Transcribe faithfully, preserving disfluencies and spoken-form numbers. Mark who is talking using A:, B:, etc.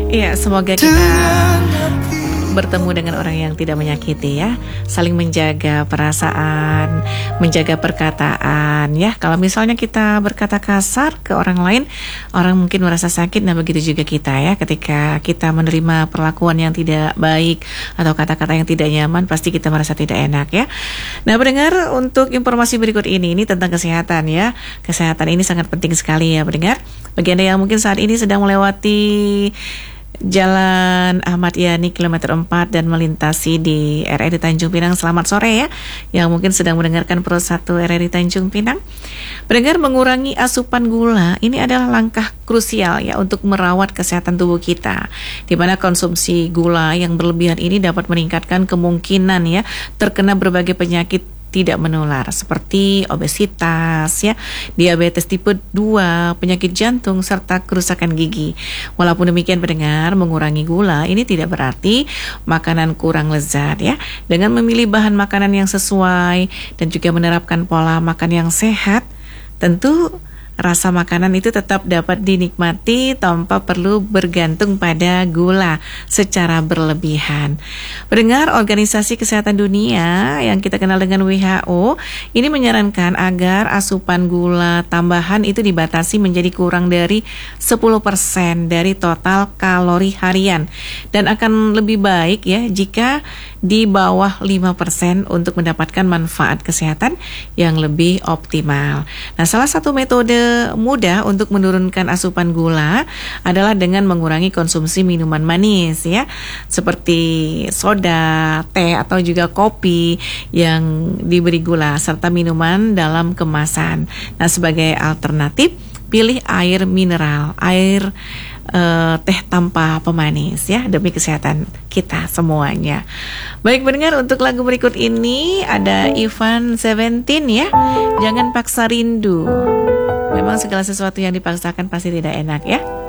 A: Iya, semoga kita bertemu dengan orang yang tidak menyakiti ya, saling menjaga perasaan, menjaga perkataan ya. Kalau misalnya kita berkata kasar ke orang lain, orang mungkin merasa sakit. Nah begitu juga kita ya, ketika kita menerima perlakuan yang tidak baik atau kata-kata yang tidak nyaman, pasti kita merasa tidak enak ya. Nah pendengar, untuk informasi berikut ini, ini tentang kesehatan ya. Kesehatan ini sangat penting sekali ya pendengar. Bagi Anda yang mungkin saat ini sedang melewati Jalan Ahmad Yani kilometer empat dan melintasi di R R I Tanjung Pinang, selamat sore ya. Yang mungkin sedang mendengarkan Pro satu R R I Tanjung Pinang. Pendengar, mengurangi asupan gula ini adalah langkah krusial ya untuk merawat kesehatan tubuh kita, di mana konsumsi gula yang berlebihan ini dapat meningkatkan kemungkinan ya terkena berbagai penyakit tidak menular seperti obesitas ya, diabetes tipe dua, penyakit jantung serta kerusakan gigi. Walaupun demikian pendengar, mengurangi gula ini tidak berarti makanan kurang lezat ya. Dengan memilih bahan makanan yang sesuai dan juga menerapkan pola makan yang sehat, tentu rasa makanan itu tetap dapat dinikmati tanpa perlu bergantung pada gula secara berlebihan. Pendengar, Organisasi Kesehatan Dunia yang kita kenal dengan W H O ini menyarankan agar asupan gula tambahan itu dibatasi menjadi kurang dari sepuluh persen dari total kalori harian, dan akan lebih baik ya jika di bawah lima persen untuk mendapatkan manfaat kesehatan yang lebih optimal. Nah, salah satu metode mudah untuk menurunkan asupan gula adalah dengan mengurangi konsumsi minuman manis ya, seperti soda, teh atau juga kopi yang diberi gula serta minuman dalam kemasan. Nah, sebagai alternatif pilih air mineral, air Uh, teh tanpa pemanis ya, demi kesehatan kita semuanya. Baik pendengar, untuk lagu berikut ini ada Ivan Seventeen ya, Jangan Paksa Rindu. Memang segala sesuatu yang dipaksakan pasti tidak enak ya.